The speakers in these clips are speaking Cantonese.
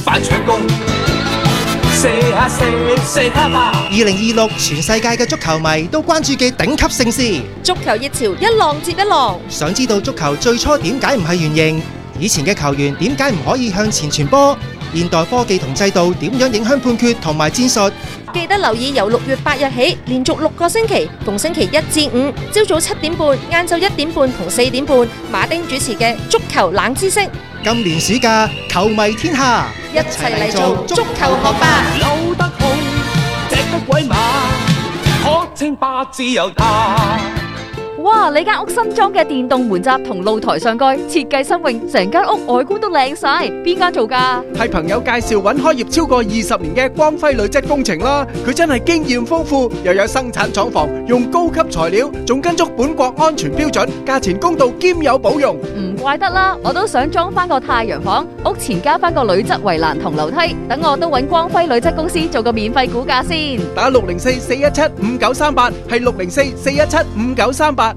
反搶攻，射下吧 ！2026全世界嘅足球迷都關注嘅頂級盛事， 足球熱潮一浪接一浪。 想知道足球最初點解唔係圓形？以前嘅球員點解唔可以向前傳波？現代科技同制度點樣影響判決同埋戰術？ 記得留意由6月8日起，連續6個星期，逢星期1至5，朝早7點半、晏晝1點半同4點半，馬丁主持嘅足球冷知識。 今年暑假，球迷天下， 一齊嚟做足球學霸。 扭得好，隻得鬼馬，可稱霸自由他。 哇！你間屋新裝嘅電動門閘同露台上蓋設計新穎，成間屋外觀都靚晒。邊間做㗎？ 係朋友介紹揾開業超過20年嘅光輝鋁質工程啦。佢真係經驗豐富，又有生產廠房，用高級材料，仲跟足本國安全標準，價錢公道兼有保用。 唔怪得啦，我都想裝翻個太陽房，屋前加翻個鋁質圍欄同樓梯，等我都揾光輝鋁質公司做個免費估價先。 打604-417-5938，係604-417-5938。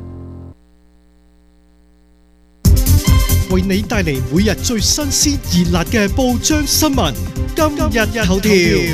為你帶嚟每日最新鮮熱辣嘅報章新聞，今日頭條。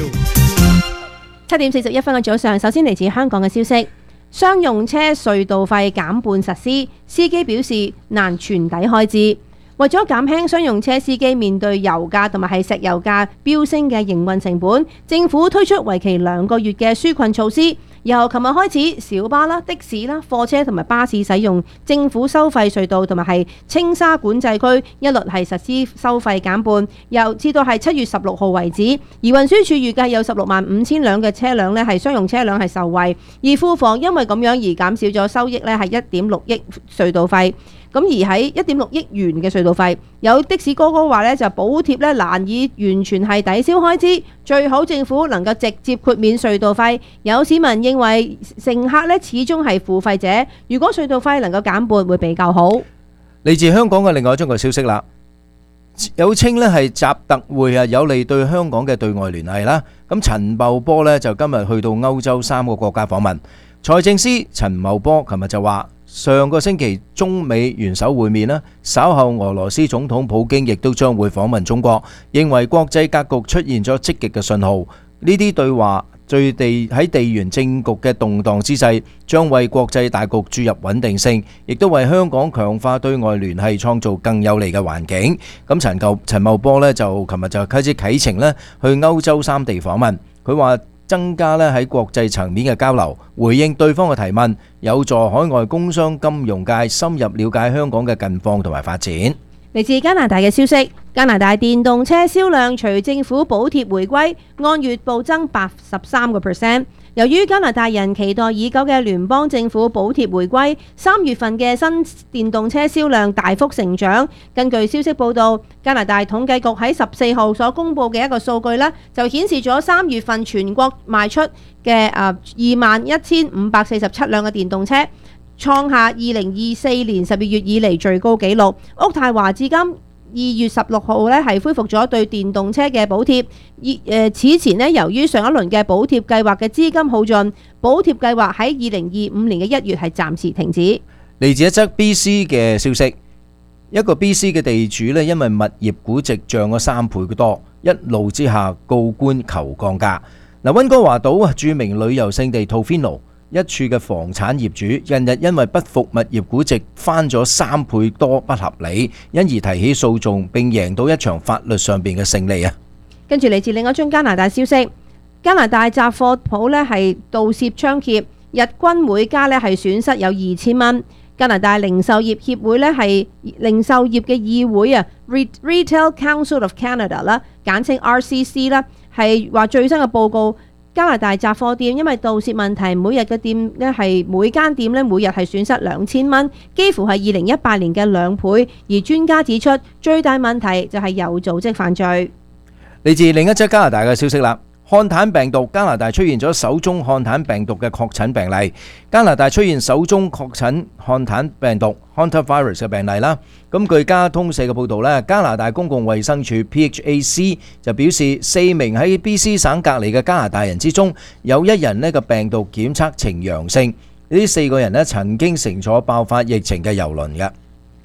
7點41分嘅早上，首先嚟自香港嘅消息，商用車隧道費減半實施，司機表示難全抵開支。為咗減輕商用車司機面對油價同埋係石油價飆升嘅營運成本，政府推出為期2個月嘅紓困措施。由琴日開始，小巴啦、的士啦、貨車同埋巴士使用政府收費隧道同埋係青沙管制區，一律係實施收費減半，由至到係7月16號為止。而運輸署預計有165000輛嘅車輛呢係商用車輛係受惠，而庫房因為咁樣而減少咗收益呢係1.6億隧道費。咁而喺1.6億元嘅隧道費，有的士哥哥話咧就補貼咧難以完全係抵消開支，最好政府能夠直接豁免隧道費。有市民認為乘客咧始終係付費者，如果隧道費能夠減半會比較好。 嚟自香港嘅另外一宗嘅消息啦，有稱咧係習特會啊有利對香港嘅對外聯繫啦。咁陳茂波咧就今日去到歐洲3個國家訪問，財政司陳茂波琴日就話，上個星期中美元首會面啦，稍後俄羅斯總統普京亦都將會訪問中國，認為國際格局出現咗積極嘅信號。呢啲對話喺地緣政局嘅動盪之際，將為國際大局注入穩定性，亦都為香港強化對外聯繫創造更有利嘅環境。咁陳茂波呢，就琴日就開始啟程呢去歐洲3地訪問，佢話增加咧喺國際層面嘅交流，回應對方嘅提問，有助海外工商金融界深入了解香港嘅近況同埋發展。 嚟自加拿大嘅消息，加拿大電動車銷量隨政府補貼回歸，按月暴增83%。由於加拿大人期待已久嘅聯邦政府補貼回歸，3月份嘅新電動車銷量大幅成長。根據消息報道，加拿大統計局喺14號所公佈嘅一個數據呢，就顯示咗3月份全國賣出嘅21,547輛嘅電動車，創下2024年12月以嚟最高紀錄。渥太華至今2月16號咧係恢復咗對電動車嘅補貼。此前咧由於上一輪嘅補貼計劃嘅資金耗盡，補貼計劃喺2025年嘅1月係暫時停止。 嚟自一則 BC 嘅消息，一個 BC 嘅地主咧因為物業估值漲咗3倍多，一怒之下告官求降價。溫哥華島著名旅遊勝地 Tofino一處嘅房產業主近日因為不服物業估值翻咗3倍多不合理，因而提起訴訟，並贏到一場法律上邊嘅勝利啊！ 跟住嚟自另一宗加拿大消息，加拿大雜貨鋪咧係盜竊猖獗，日均每家咧係損失有2000蚊。加拿大零售業協會咧係零售業嘅議會啊 ，Retail Council of Canada 啦，簡稱 RCC 啦，係話最新嘅報告。加拿大雜貨店因為盜竊問題，每日嘅店咧係每間店咧每日係損失2000蚊，幾乎係2018年嘅2倍。而專家指出，最大問題就係有組織犯罪。 嚟自另一則加拿大嘅消息啦，漢坦病毒，加拿大出現咗首宗漢坦病毒嘅確診病例。加拿大出現首宗確診漢坦病毒 Hantavirus 嘅病例啦。咁據加通社嘅報導咧，加拿大公共衛生署 PHAC 就表示，4名喺 BC 省隔離嘅加拿大人之中，有1人呢個病毒檢測呈陽性。呢4個人呢曾經乘坐爆發疫情嘅郵輪嘅。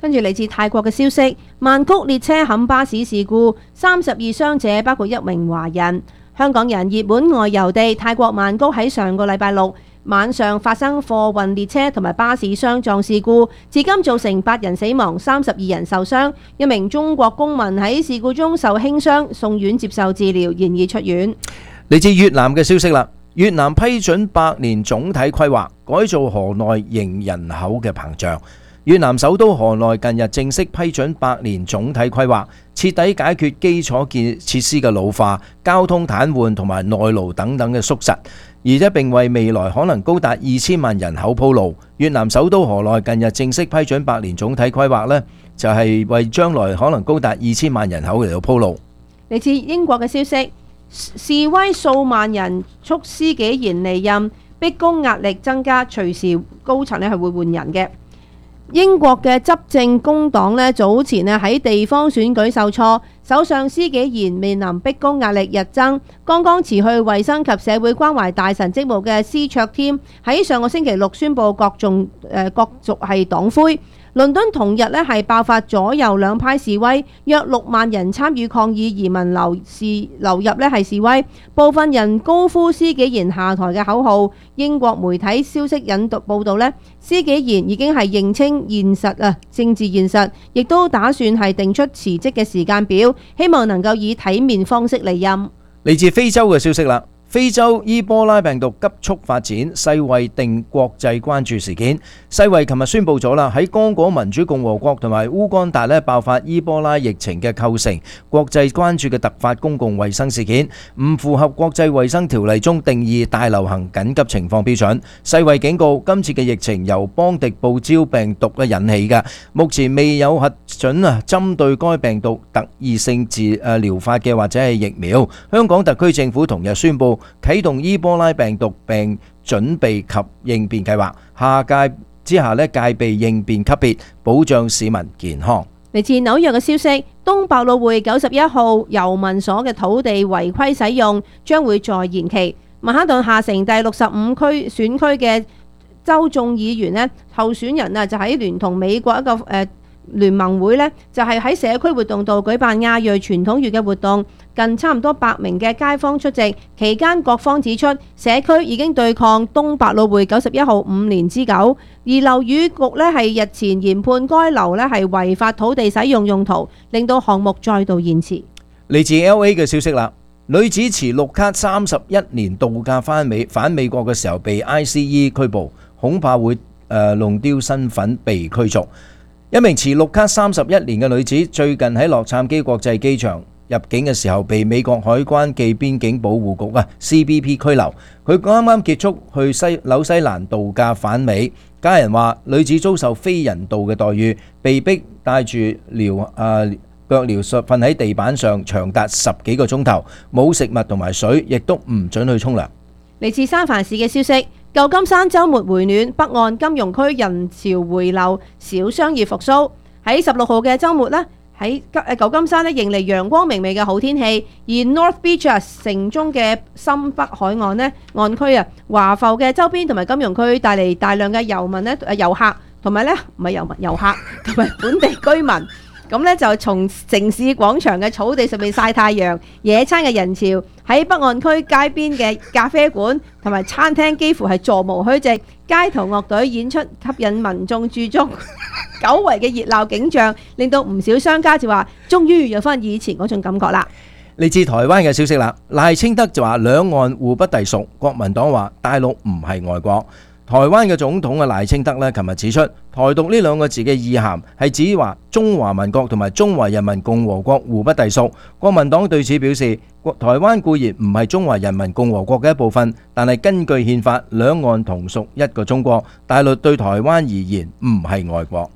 跟住嚟自泰國嘅消息，曼谷列車冚巴士事故，32傷者包括一名華人。香港人熱門外遊地泰國曼谷喺上個禮拜六晚上發生貨運列車同埋巴士相撞事故，至今造成8人死亡、32人受傷。一名中國公民喺事故中受輕傷，送院接受治療，現已出院。 嚟自越南嘅消息啦，越南批准百年總體規劃，改造河內迎人口嘅膨脹。越南首都河內近日正式批准百年總體規劃，徹底解決基礎設施嘅老化、交通癱瘓同埋內勞等等嘅縮實，而且並為未來可能高達2000萬人口鋪路。越南首都河內近日正式批准百年總體規劃呢，就係為將來可能高達2000萬人口嚟到鋪路。 嚟自英國嘅消息，示威數萬人促施紀賢離任，逼宮壓力增加，隨時高層咧係會換人嘅。英國嘅執政工黨咧早前咧喺地方選舉受挫，首相施紀賢面臨逼宮壓力日增。剛剛辭去衛生及社會關懷大臣職務嘅施卓添喺上個星期六宣布各族係黨魁。倫敦同日咧係爆發左右兩派示威，約6萬人參與抗議移民流入咧係示威，部分人高呼施紀賢下台嘅口號。英國媒體消息引述報導咧，施紀賢已經係認清政治現實，亦都打算係定出辭職嘅時間表，希望能夠以體面方式離任。 嚟自非洲嘅消息啦。非洲伊波拉病毒急速發展，世衛定國際關注事件。世衛琴日宣布咗啦，喺剛果民主共和國同埋烏干達咧爆發伊波拉疫情嘅構成國際關注嘅突發公共衛生事件，唔符合國際衛生條例中定義大流行緊急情況標準。世衛警告，今次嘅疫情由邦迪布焦病毒引起嘅，目前未有核准針對該病毒特異性療法嘅或者係疫苗。香港特區政府同日宣布啟動伊波拉病毒病準備及應變計劃，下屆之下戒備應變級別，保障市民健康。 嚟自紐約嘅消息，東百老匯91號郵民所嘅土地違規使用將會再延期。曼哈頓下城第65區選區嘅州眾議員咧候選人就喺聯同美國一個聯盟會呢，就係喺社區活動度舉辦亞裔傳統月嘅活動，近差唔多100名嘅街坊出席。期間各方指出，社區已經對抗東百老匯91號5年之久，而樓宇局呢係日前研判該樓呢係違法土地使用用途，令到項目再度延遲。 嚟自 LA 嘅消息啦，女子持綠卡31年度假返美國嘅時候被 ICE 拘捕，恐怕會弄丟身份被驅逐。一名持綠卡31年嘅女子最近喺洛杉磯國際機場入境嘅時候，被美國海關暨邊境保護局CBP 拘留。佢啱啱結束去紐西蘭度假返美，家人話女子遭受非人道嘅待遇，被逼帶住腳療術瞓喺地板上長達10幾個鐘頭，冇食物同埋水，亦都唔准去沖涼。 嚟自三藩市嘅消息，舊金山週末回暖，北岸金融區人潮回流，小商業復甦。喺16號嘅週末呢，喺舊金山迎嚟陽光明媚嘅好天氣，而 North Beach 城中嘅深北海岸呢岸區華埠嘅周邊同埋金融區帶嚟大量嘅遊客同埋遊客同埋本地居民。咁呢就從城市廣場嘅草地上面曬太陽、野餐嘅人潮，喺北岸區街邊嘅咖啡館同埋餐廳幾乎係座無虛席，街頭樂隊演出吸引民眾駐足，久違嘅熱鬧景象令到唔少商家就話，終於有翻以前嗰種感覺啦。 嚟自台灣嘅消息啦，賴清德就話兩岸互不隸屬，國民黨話大陸唔係外國。台灣嘅總統賴清德呢，琴日指出，台獨呢兩個字嘅意涵係指話中華民國同埋中華人民共和國互不隸屬。國民黨對此表示，台灣固然唔係中華人民共和國嘅一部分，但係根據憲法，兩岸同屬一個中國。大陸對台灣而言唔係外國。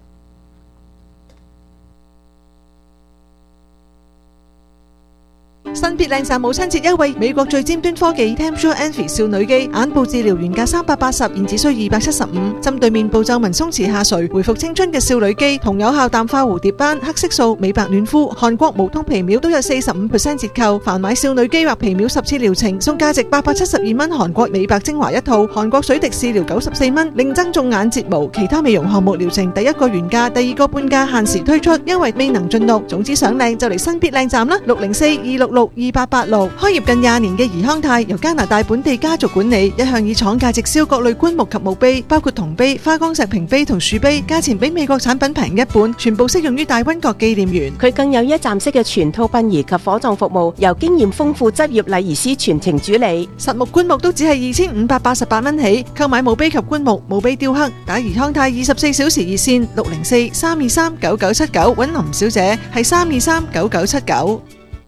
新必靚讚母親節優惠，美國最尖端科技 Tempsure Envy 少女肌眼部治療原價380，現只需275，針對面部皺紋鬆弛下垂、回復青春嘅少女肌，同有效淡化蝴蝶斑、黑色素、美白暖膚、韓國無痛皮秒都有45% 折扣，凡買少女肌或皮秒10次療程，送價值872蚊韓國美白精華一套，韓國水滴試療94蚊，另增種眼睫毛，其他美容項目療程第一個原價，第二個半價，限時推出，因為未能盡錄。總之想靚就嚟新必靚站啦，604-266-2886。開業近20年嘅怡康泰由加拿大本地家族管理，一向以廠價直銷各類棺木及墓碑，包括銅碑、花崗石屏碑同樹碑，價錢比美國產品平一半，全部適用於大溫角紀念園。 佢更有一站式嘅全套殯儀及火葬服務，由經驗豐富執業禮儀師全程主理。 實木棺木都只係2588蚊起，購買墓碑及棺木、墓碑雕刻，打怡康泰24小時熱線604-323-9979，揾林小姐係323-9979。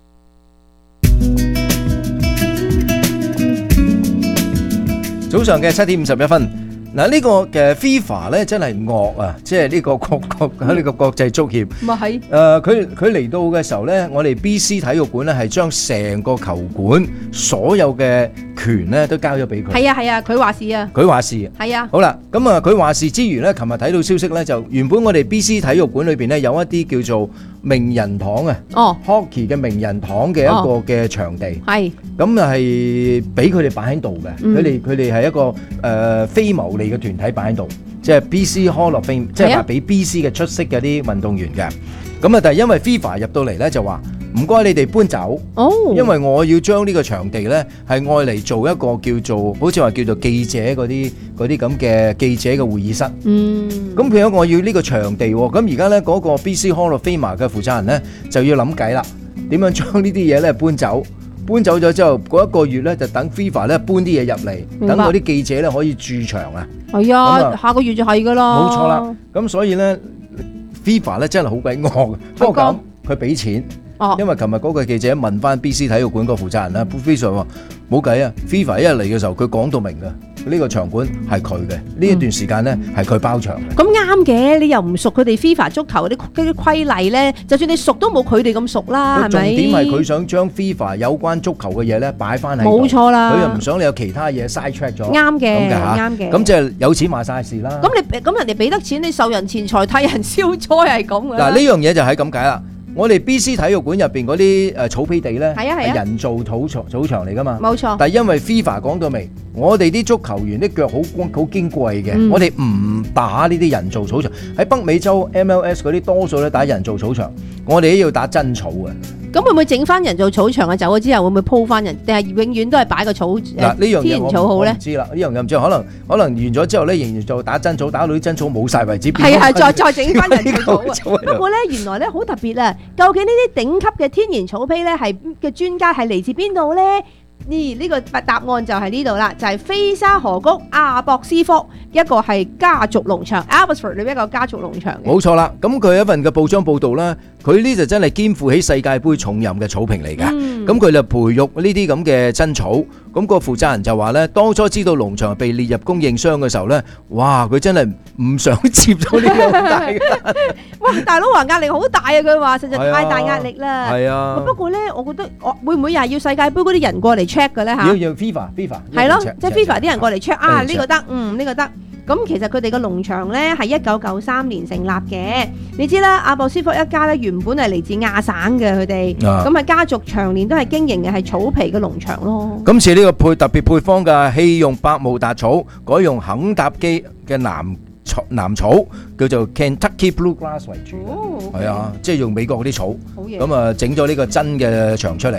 早上嘅7點51分。嗱，呢個嘅 FIFA 咧真係惡啊！即係呢個國際足協。 咪係佢嚟到嘅時候咧，我哋 BC 體育館咧係將成個球館所有嘅權咧都交咗俾佢。 係啊，佢話事啊。 佢話事。 係啊。 好啦，咁啊，佢話事之餘咧，琴日睇到消息咧，就原本我哋 BC 體育館裏邊咧有一啲叫做名人堂啊，hockey 嘅名人堂嘅一個嘅場地。係。咁係俾佢哋擺喺度嘅。佢哋係一個非牟利嘅團體擺喺度，即係 BC Hall of Fame，即係話俾 BC 嘅出色嘅啲運動員嘅。咁啊，但係因為 FIFA 入到嚟咧，就話唔該你哋搬走，因為我要將呢個場地咧係愛嚟做一個叫做好似話叫做記者嗰啲咁嘅記者嘅會議室。咁譬如我要呢個場地，咁而家咧嗰個 BC Hall of Fame 嘅負責人咧就要諗計啦，點樣將呢啲嘢咧搬走？搬走咗之後，嗰一個月咧就等 FIFA 咧搬啲嘢入嚟，等嗰啲記者咧可以駐場啊。 係啊，下個月就係噶啦。 冇錯啦。咁所以咧 FIFA 咧真係好鬼惡。不過咁佢俾錢，因為琴日嗰個記者問翻 BC 體育館個負責人啦 ，FIFA 話冇計啊。FIFA 一嚟嘅時候，佢講到明㗎。呢個場館係佢嘅，呢一段時間咧係佢包場嘅。 咁啱嘅，你又唔熟佢哋 FIFA 足球嗰啲規例咧，就算你熟都冇佢哋咁熟啦，係咪？ 重點係佢想將 FIFA 有關足球嘅嘢咧擺翻喺度。 冇錯啦， 佢又唔想你有其他嘢 side track 咗。 啱嘅，啱嘅。 咁即係有錢話晒事啦。 咁人哋俾得錢，你受人錢財替人消災係咁嘅。 嗱，呢樣嘢就係咁解啦。我哋 BC 體育館入邊嗰啲草皮地咧，係人造草場嚟噶嘛。冇錯。但係因為 FIFA 講到明，我哋啲足球員啲腳好矜貴嘅，我哋唔打呢啲人造草場。喺北美洲 MLS 嗰啲多數咧打人造草場，我哋都要打真草嘅。 咁會唔會整翻人造草場啊？走咗之後會唔會鋪翻人？定係永遠都係擺個草天然草好咧？ 唔知啦，呢樣嘢唔知，可能完咗之後咧，仍然就打真草，打到啲真草冇晒為止。 係再整翻人造草。不過咧，原來咧好特別啊！究竟呢啲頂級嘅天然草坯咧係嘅專家係嚟自邊度咧？呢個答案就係呢度啦，就係菲沙河谷阿博斯福一個係家族農場 Abbotsford 裏邊一個家族農場嘅。 冇錯啦，咁佢有一份嘅報章報導啦，佢呢就真係肩負起世界盃重任嘅草坪嚟㗎。咁佢就培育呢啲咁嘅真草。咁個負責人就話咧，當初知道農場被列入供應商嘅時候咧，哇！佢真係唔想接咗呢個咁大嘅。 哇！大佬話壓力好大啊！佢話實在太大壓力啦。 係啊。 不過咧，我覺得會唔會又係要世界盃嗰啲人過嚟 check 嘅咧嚇？ 要 FIFA 係咯，即係 FIFA 啲人過嚟 check 啊，呢個得，呢個得。咁其實佢哋個農場咧係1993年成立嘅。你知啦，阿博斯福一家咧原本係嚟自亞省嘅佢哋，咁係家族長年都係經營嘅係草皮嘅農場咯。 今次呢個特別配方嘅棄用百慕達草，改用肯塔基嘅南草，叫做 Kentucky Bluegrass 為主。係啊，即係用美國嗰啲草。好嘢。咁啊，整咗呢個真嘅場出嚟。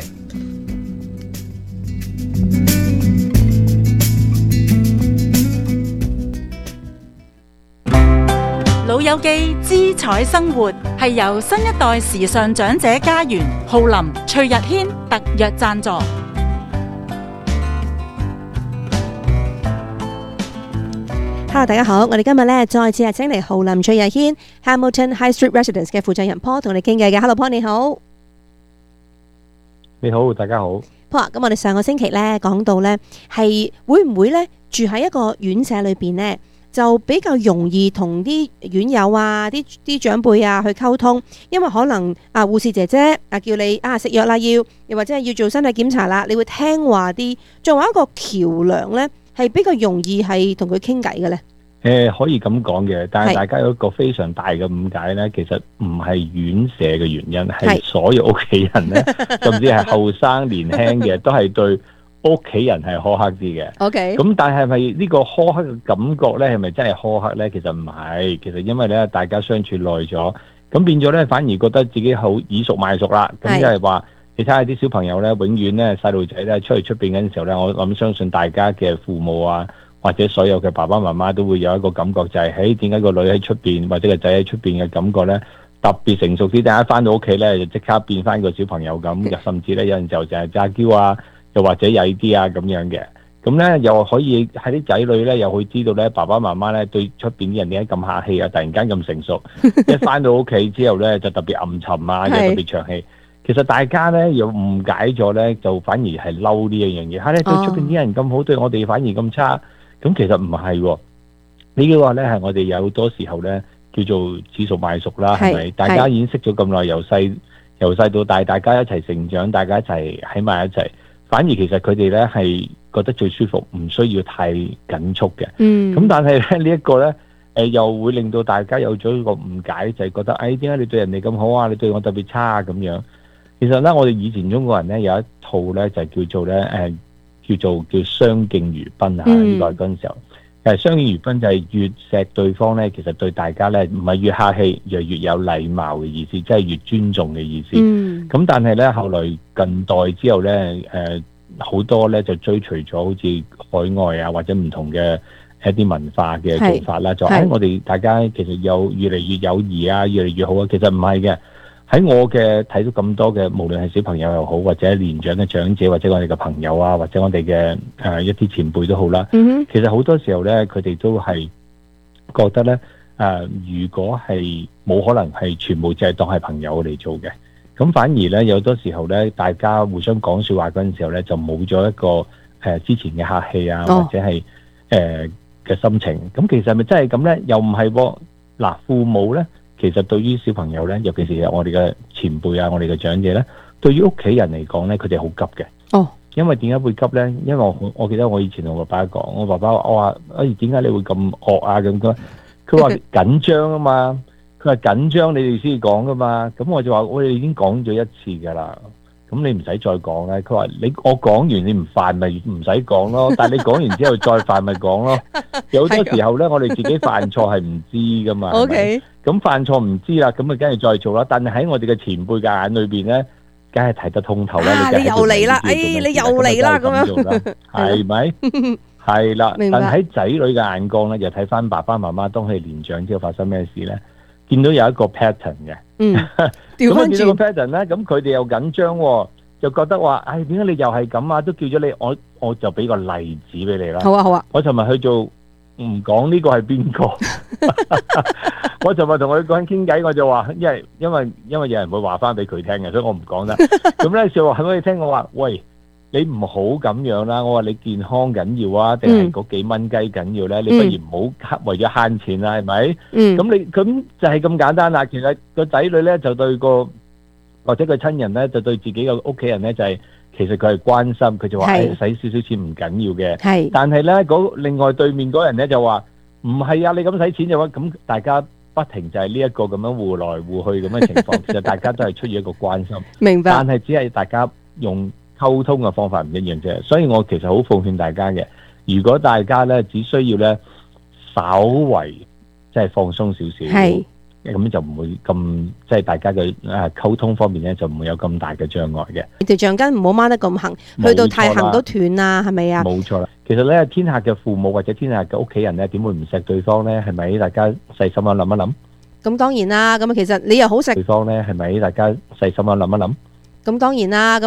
老友記姿彩生活係由新一代時尚長者家園浩林徐日軒特約贊助。 Hello， 大家好，我哋今日咧再次係請嚟浩林徐日軒 Hamilton High Street Residence 嘅負責人 Paul 同你傾偈嘅。Hello， Paul 你好。 你好，大家好。 Paul，咁我哋上個星期咧講到咧係會唔會咧住喺一個院舍裏邊咧？ 就比較容易同啲院友啊、啲長輩啊去溝通，因為可能護士姐姐叫你食藥啦，又或者係要做身體檢查啦，你會聽話啲，作為一個橋梁呢，係比較容易係同佢傾偈嘅呢。 可以咁講嘅，但係大家有一個非常大嘅誤解呢，其實唔係院舍嘅原因，係所有屋企人呢，甚至係後生年輕嘅，都係對屋企人係苛刻啲嘅。 OK。 咁但係咪呢個苛刻嘅感覺呢？係咪真係苛刻呢？其實唔係，其實因為呢，大家相處耐咗，咁變咗呢，反而覺得自己好耳熟賣熟啦。咁即係話，你睇下啲小朋友呢，永遠呢，細路仔呢，出邊嗰陣時候呢，我諗相信大家嘅父母啊，或者所有嘅爸爸媽媽都會有一個感覺，就係點解個女喺出邊或者個仔喺出邊嘅感覺呢，特別成熟啲，但係一翻到屋企呢，就即刻變翻個小朋友咁，甚至呢，有陣時候就係詐嬌啊，又或者曳啲啊咁樣嘅。咁呢，又可以喺啲仔女呢，又會知道呢，爸爸媽媽呢對出邊啲人點解咁客氣啊，突然間咁成熟，一翻到屋企之後呢，就特別暗沉啊，又特別長氣。其實大家呢，又誤解咗呢，就反而係嬲呢一樣嘢。嚇，你對出邊啲人咁好，對我哋反而咁差。咁其實唔係喎，呢個話呢係我哋有好多時候呢叫做指熟賣熟啦，係咪？大家已經識咗咁耐，由細到大，大家一齊成長，大家一齊喺埋一齊，反而其實佢哋呢係覺得最舒服，唔需要太緊促嘅。咁但係呢一個呢，又會令到大家有咗一個誤解，就係覺得點解你對人哋咁好啊？你對我特別差啊咁樣。其實呢，我哋以前中國人呢有一套呢，就叫做呢。叫相敬如賓啊！呢個嗰陣時候，相敬如賓就係越錫對方咧，其實對大家咧唔係越客氣，而係越有禮貌嘅意思，即係越尊重嘅意思。咁但係咧，後來近代之後咧，好多咧就追隨咗好似海外啊或者唔同嘅一啲文化嘅做法啦，就我哋大家其實有越嚟越友誼啊，越嚟越好啊。其實唔係嘅。喺我嘅睇到咁多嘅，無論係小朋友又好，或者年長嘅長者，或者我哋嘅朋友啊，或者我哋嘅一啲前輩都好啦。其實好多時候咧，佢哋都係覺得咧，如果係冇可能係全部淨係當係朋友嚟做嘅，咁反而咧有好多時候咧，大家互相講説話嗰陣時候咧，就冇咗一個之前嘅客氣啊，或者係嘅心情。咁其實係咪真係咁咧？又唔係喎。嗱，父母咧。其實對於小朋友咧，尤其是我哋嘅前輩啊，我哋嘅長者咧，對於屋企人嚟講咧，佢哋好急嘅。因為點解會急咧？因為我記得我以前同我爸爸講，我爸爸我話點解你會咁惡啊咁樣？佢話緊張啊嘛，佢話緊張你哋先講噶嘛。咁我就話我哋已經講咗一次㗎啦。咁你唔使再講咧。佢話我講完你唔煩咪唔使講咯，但係你講完之後再煩咪講咯。有好多時候咧，我哋自己犯錯係唔知噶嘛。咁犯錯唔知啦，咁啊梗係再做啦。但係喺我哋嘅前輩嘅眼裏邊咧，梗係睇得通透啦。 你又嚟啦，你又嚟啦咁樣， 係咪？係啦。但係喺仔女嘅眼光咧，又睇翻爸爸媽媽當佢年長之後發生咩事咧，見到有一個 pattern 嘅。咁啊見到個 pattern 咧，咁佢哋又緊張，就覺得話，點解你又係咁啊？都叫咗你，我就俾個例子俾你啦。好啊，好啊。我尋日去做。唔講呢個係邊個？我就話同佢講傾偈，我就話，因為有人會話翻俾佢聽嘅，所以我唔講啦。咁咧就話係咪你聽我話？喂，你唔好咁樣啦！我話你健康緊要啊，定係嗰幾蚊雞緊要咧？你不如唔好為咗慳錢啦，係咪？咁就係咁簡單啦。其實個仔女咧就對個或者個親人咧就對自己個屋企人咧就係。其實佢係關心，佢就話使少少錢唔緊要嘅。但係咧另外對面嗰人咧就話唔係啊，你咁使錢嘅話，咁大家不停就係呢一個咁樣互來互去咁嘅情況。其實大家都係出於一個關心，明白。但係只係大家用溝通嘅方法唔一樣啫。所以我其實好奉勸大家嘅，如果大家咧只需要咧稍為即係放鬆少少。咁就唔會咁即係大家嘅溝通方面咧，就唔會有咁大嘅障礙嘅。條橡筋唔好掹得咁行，去到太行都斷啦，係咪啊？冇錯啦。其實咧，天下嘅父母或者天下嘅屋企人咧，點會唔錫對方咧？係咪？大家細心諗一諗。咁當然啦。咁其實你又好錫對方咧，係咪？大家細心諗一諗。咁當然啦。